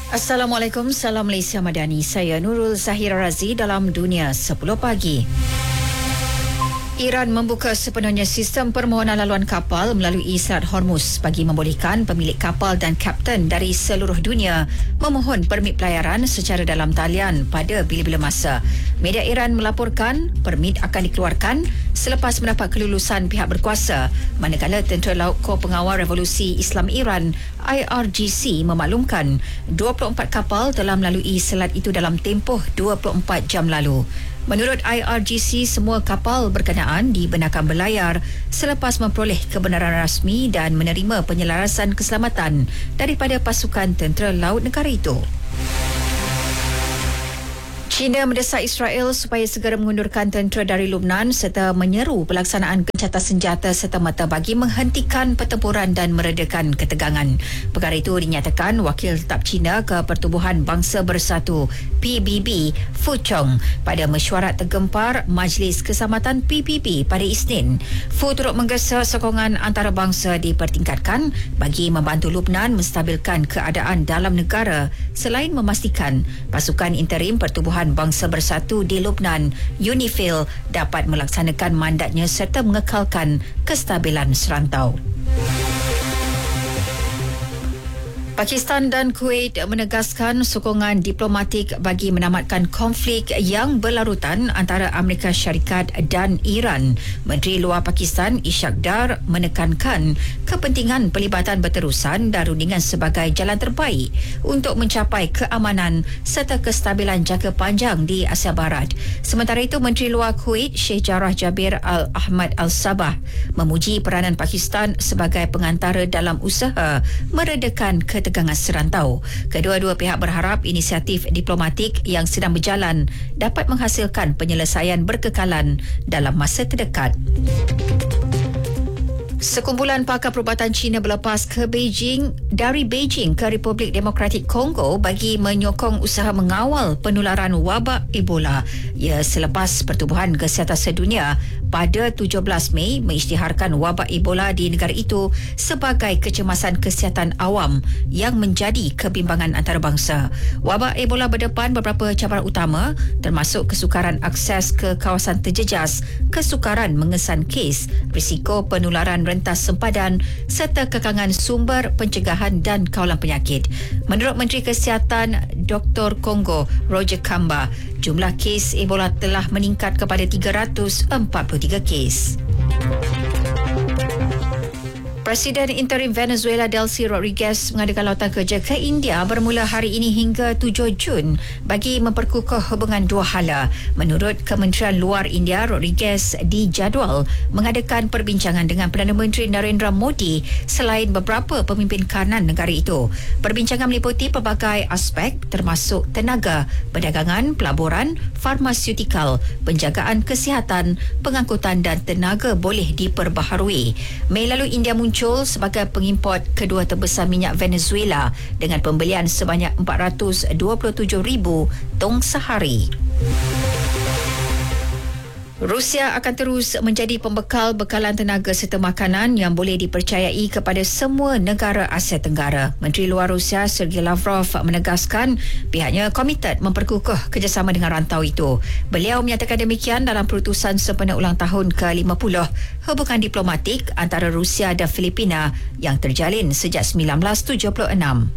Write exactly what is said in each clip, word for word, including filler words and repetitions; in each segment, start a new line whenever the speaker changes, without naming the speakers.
Assalamualaikum, salam Malaysia Madani. Saya Nurul Zahira Razi dalam Dunia sepuluh Pagi. Iran membuka sepenuhnya sistem permohonan laluan kapal melalui Selat Hormuz bagi membolehkan pemilik kapal dan kapten dari seluruh dunia memohon permit pelayaran secara dalam talian pada bila-bila masa. Media Iran melaporkan permit akan dikeluarkan selepas mendapat kelulusan pihak berkuasa, manakala Tentera Laut Kor Pengawal Revolusi Islam Iran I R G C memaklumkan dua puluh empat kapal telah melalui selat itu dalam tempoh dua puluh empat jam lalu. Menurut I R G C, semua kapal berkenaan dibenarkan berlayar selepas memperoleh kebenaran rasmi dan menerima penyelarasan keselamatan daripada pasukan tentera laut negara itu. China mendesak Israel supaya segera mengundurkan tentera dari Lebanon serta menyeru pelaksanaan gencatan senjata serta-merta bagi menghentikan pertempuran dan meredakan ketegangan. Perkara itu dinyatakan Wakil Tetap China ke Pertubuhan Bangsa Bersatu P B B Fu Chong pada mesyuarat tergempar Majlis Keselamatan P B B pada Isnin. Fu turut menggesa sokongan antarabangsa dipertingkatkan bagi membantu Lebanon menstabilkan keadaan dalam negara selain memastikan pasukan interim Pertubuhan Bangsa Bersatu di Lebanon, UNIFIL, dapat melaksanakan mandatnya serta mengekalkan kestabilan serantau. Pakistan dan Kuwait menegaskan sokongan diplomatik bagi menamatkan konflik yang berlarutan antara Amerika Syarikat dan Iran. Menteri Luar Pakistan Ishaq Dar menekankan kepentingan pelibatan berterusan dan rundingan sebagai jalan terbaik untuk mencapai keamanan serta kestabilan jangka panjang di Asia Barat. Sementara itu, Menteri Luar Kuwait Sheikh Jarrah Jabir Al-Ahmad Al-Sabah memuji peranan Pakistan sebagai pengantara dalam usaha meredakan ketegangan tegangan serantau. Kedua-dua pihak berharap inisiatif diplomatik yang sedang berjalan dapat menghasilkan penyelesaian berkekalan dalam masa terdekat. Sekumpulan pakar perubatan China berlepas ke Beijing dari Beijing ke Republik Demokratik Kongo bagi menyokong usaha mengawal penularan wabak Ebola. Ia selepas Pertubuhan Kesihatan Sedunia pada tujuh belas Mei mengisytiharkan wabak Ebola di negara itu sebagai kecemasan kesihatan awam yang menjadi kebimbangan antarabangsa. Wabak Ebola berdepan beberapa cabaran utama termasuk kesukaran akses ke kawasan terjejas, kesukaran mengesan kes, risiko penularan rentas sempadan serta kekangan sumber pencegahan dan kawalan penyakit. Menurut Menteri Kesihatan Doktor Kongo Roger Kamba, jumlah kes Ebola telah meningkat kepada tiga ratus empat puluh tiga kes. Presiden interim Venezuela Delcy Rodriguez mengadakan lautan kerja ke India bermula hari ini hingga tujuh Jun bagi memperkukuh hubungan dua hala. Menurut Kementerian Luar India, Rodriguez dijadual mengadakan perbincangan dengan Perdana Menteri Narendra Modi selain beberapa pemimpin kanan negara itu. Perbincangan meliputi pelbagai aspek termasuk tenaga, perdagangan, pelaburan, farmaseutikal, penjagaan kesihatan, pengangkutan dan tenaga boleh diperbaharui. Mei lalu India muncul sebagai pengimport kedua terbesar minyak Venezuela dengan pembelian sebanyak empat ratus dua puluh tujuh ribu tong sehari. Rusia akan terus menjadi pembekal bekalan tenaga serta makanan yang boleh dipercayai kepada semua negara Asia Tenggara. Menteri Luar Rusia Sergei Lavrov menegaskan pihaknya komited memperkukuh kerjasama dengan rantau itu. Beliau menyatakan demikian dalam perutusan sempena ulang tahun ke lima puluh hubungan diplomatik antara Rusia dan Filipina yang terjalin sejak sembilan belas tujuh puluh enam.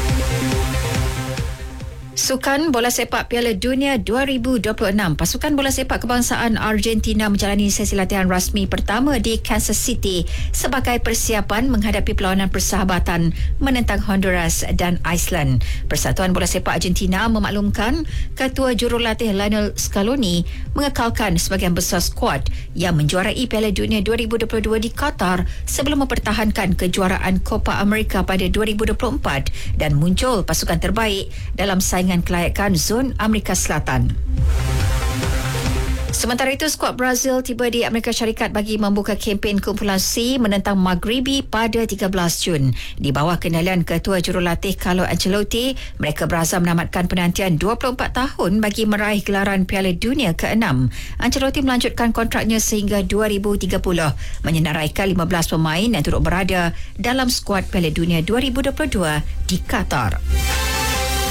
Sukan Bola Sepak Piala Dunia dua ribu dua puluh enam, pasukan bola sepak kebangsaan Argentina menjalani sesi latihan rasmi pertama di Kansas City sebagai persiapan menghadapi perlawanan persahabatan menentang Honduras dan Iceland. Persatuan Bola Sepak Argentina memaklumkan Ketua Jurulatih Lionel Scaloni mengekalkan sebagian besar skuad yang menjuarai Piala Dunia dua ribu dua puluh dua di Qatar sebelum mempertahankan kejuaraan Copa America pada dua ribu dua puluh empat dan muncul pasukan terbaik dalam saingan kelayakan zon Amerika Selatan. Sementara itu, skuad Brazil tiba di Amerika Syarikat bagi membuka kempen kumpulan C menentang Maghribi pada tiga belas Jun. Di bawah kendalian Ketua Jurulatih Carlo Ancelotti, mereka berazam menamatkan penantian dua puluh empat tahun bagi meraih gelaran Piala Dunia keenam. Ancelotti melanjutkan kontraknya sehingga dua ribu tiga puluh, menyenaraikan lima belas pemain yang turut berada dalam skuad Piala Dunia dua ribu dua puluh dua di Qatar.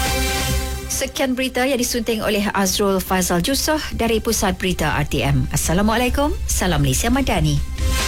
Sekian berita yang disunting oleh Azrul Fazal Jusoh dari Pusat Berita R T M. Assalamualaikum. Salam Malaysia Madani.